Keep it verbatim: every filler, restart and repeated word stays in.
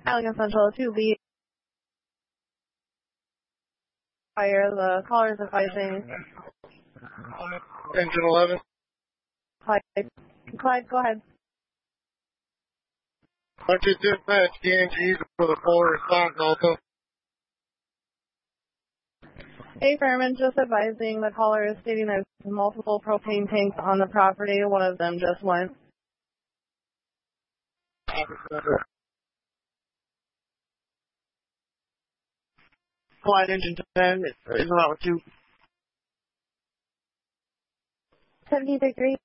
Allegan Central to lead fire. The caller is advising. Engine eleven. Clyde, Clyde, go ahead. one two dispatch, D N G for the full response also. Hey, Fairman, just advising the caller is stating there's multiple propane tanks on the property. One of them just went. Clyde engine ten is about two. seventeen three.